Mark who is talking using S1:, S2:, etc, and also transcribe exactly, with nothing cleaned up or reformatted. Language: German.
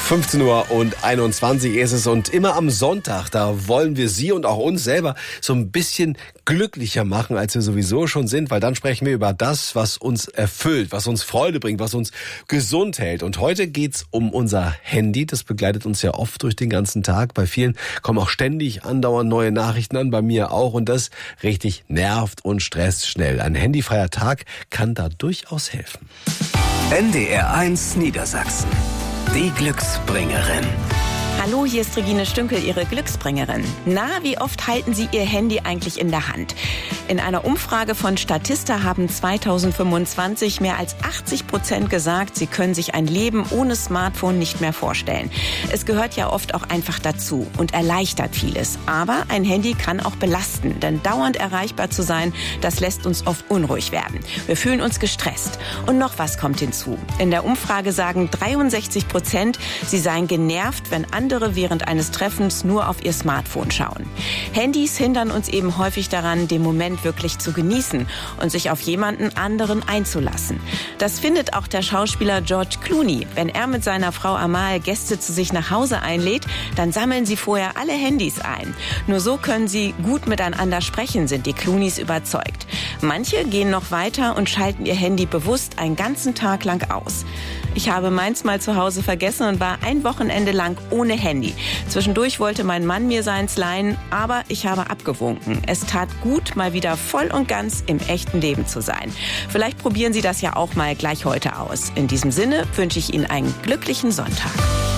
S1: fünfzehn Uhr und einundzwanzig ist es und immer am Sonntag, da wollen wir Sie und auch uns selber so ein bisschen glücklicher machen, als wir sowieso schon sind, weil dann sprechen wir über das, was uns erfüllt, was uns Freude bringt, was uns gesund hält. Und heute geht's um unser Handy. Das begleitet uns ja oft durch den ganzen Tag. Bei vielen kommen auch ständig andauernd neue Nachrichten an, bei mir auch. Und das richtig nervt und stresst schnell. Ein handyfreier Tag kann da durchaus helfen.
S2: N D R eins Niedersachsen. Die Glücksbringerin.
S3: Hallo, hier ist Regine Stünkel, Ihre Glücksbringerin. Na, wie oft halten Sie Ihr Handy eigentlich in der Hand? In einer Umfrage von Statista haben zweitausendfünfundzwanzig mehr als achtzig Prozent gesagt, sie können sich ein Leben ohne Smartphone nicht mehr vorstellen. Es gehört ja oft auch einfach dazu und erleichtert vieles. Aber ein Handy kann auch belasten, denn dauernd erreichbar zu sein, das lässt uns oft unruhig werden. Wir fühlen uns gestresst. Und noch was kommt hinzu. In der Umfrage sagen dreiundsechzig Prozent, sie seien genervt, wenn andere Andere während eines Treffens nur auf ihr Smartphone schauen. Handys hindern uns eben häufig daran, den Moment wirklich zu genießen und sich auf jemanden anderen einzulassen. Das findet auch der Schauspieler George Clooney. Wenn er mit seiner Frau Amal Gäste zu sich nach Hause einlädt, dann sammeln sie vorher alle Handys ein. Nur so können sie gut miteinander sprechen, sind die Clooneys überzeugt. Manche gehen noch weiter und schalten ihr Handy bewusst einen ganzen Tag lang aus. Ich habe meins mal zu Hause vergessen und war ein Wochenende lang ohne Handy. Zwischendurch wollte mein Mann mir seins leihen, aber ich habe abgewunken. Es tat gut, mal wieder voll und ganz im echten Leben zu sein. Vielleicht probieren Sie das ja auch mal gleich heute aus. In diesem Sinne wünsche ich Ihnen einen glücklichen Sonntag.